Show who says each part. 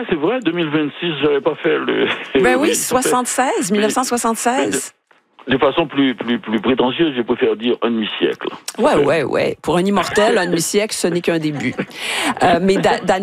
Speaker 1: c'est vrai, 2026, j'avais pas fait le...
Speaker 2: Ben oui, 1976.
Speaker 1: De façon plus prétentieuse, je préfère dire un demi-siècle.
Speaker 2: Ouais. Pour un immortel, un demi-siècle, ce n'est qu'un début. Mais